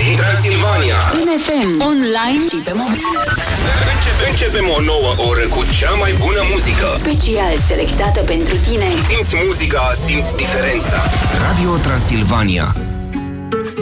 Hit Transilvania. În FM, online și pe mobil. Începem o nouă oră cu cea mai bună muzică. Special selectată pentru tine. Simți muzica, simți diferența. Radio Transilvania.